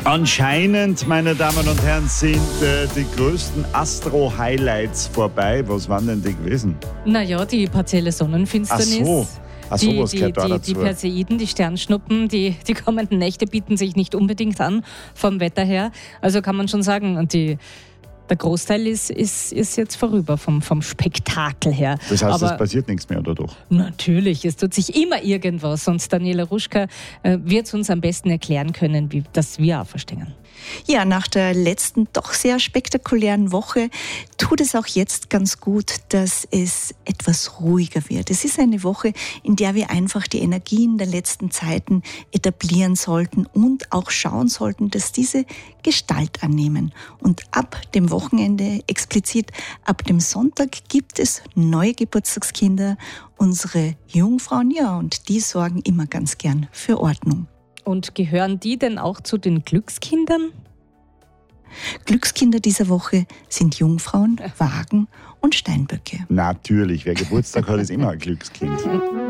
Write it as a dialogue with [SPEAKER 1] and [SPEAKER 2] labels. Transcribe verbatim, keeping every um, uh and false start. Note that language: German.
[SPEAKER 1] Anscheinend, meine Damen und Herren, sind äh, die größten Astro-Highlights vorbei. Was waren denn die gewesen?
[SPEAKER 2] Naja, die partielle Sonnenfinsternis.
[SPEAKER 1] Ach so. Ach so,
[SPEAKER 2] die,
[SPEAKER 1] was
[SPEAKER 2] die,
[SPEAKER 1] gehört da
[SPEAKER 2] die,
[SPEAKER 1] dazu?
[SPEAKER 2] die Perseiden, die Sternschnuppen, die, die kommenden Nächte bieten sich nicht unbedingt an vom Wetter her. Also kann man schon sagen, und die, der Großteil ist, ist, ist jetzt vorüber vom, vom Spektakel her.
[SPEAKER 1] Das heißt,
[SPEAKER 2] Aber
[SPEAKER 1] es passiert nichts mehr, oder doch?
[SPEAKER 2] natürlich, es tut sich immer irgendwas. Und Daniela Ruschka äh, wird es uns am besten erklären können, wie das wir auch verstehen.
[SPEAKER 3] Ja, nach der letzten doch sehr spektakulären Woche tut es auch jetzt ganz gut, dass es etwas ruhiger wird. Es ist eine Woche, in der wir einfach die Energien der letzten Zeiten etablieren sollten und auch schauen sollten, dass diese Gestalt annehmen. Und ab dem Wochenende, explizit ab dem Sonntag, gibt es neue Geburtstagskinder, unsere Jungfrauen, ja, und die sorgen immer ganz gern für Ordnung.
[SPEAKER 2] Und gehören die denn auch zu den Glückskindern?
[SPEAKER 3] Glückskinder dieser Woche sind Jungfrauen, Wagen und Steinböcke.
[SPEAKER 1] Natürlich, wer Geburtstag hat, ist immer ein Glückskind.